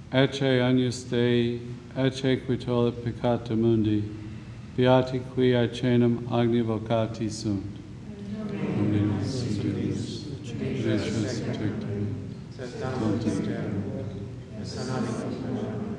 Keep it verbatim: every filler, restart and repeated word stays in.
ecce agnus Dei, ecce qui tollit peccata mundi, beati qui aecenum agni vocati sunt. Dominus Deus, Deus tectum, Sed Dominus Deus, et sanabit